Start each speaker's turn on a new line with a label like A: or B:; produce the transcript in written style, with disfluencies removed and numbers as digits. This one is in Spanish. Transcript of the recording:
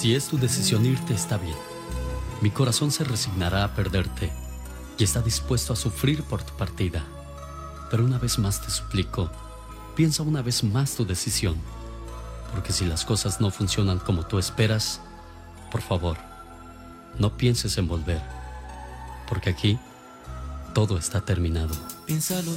A: Si es tu decisión irte, está bien. Mi corazón se resignará a perderte y está dispuesto a sufrir por tu partida. Pero una vez más te suplico, piensa una vez más tu decisión, porque si las cosas no funcionan como tú esperas, por favor, no pienses en volver, porque aquí todo está terminado.
B: Piénsalo